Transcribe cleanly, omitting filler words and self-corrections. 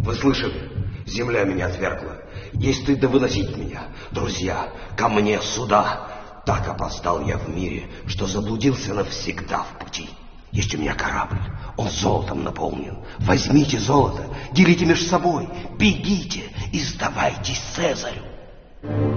Вы слышали? Земля меня отвергла. Ей стыдно выносить меня. Друзья, ко мне сюда. Так опоздал я в мире, что заблудился навсегда в пути. Есть у меня корабль, он золотом наполнен. Возьмите золото, делите между собой, бегите и сдавайтесь Цезарю.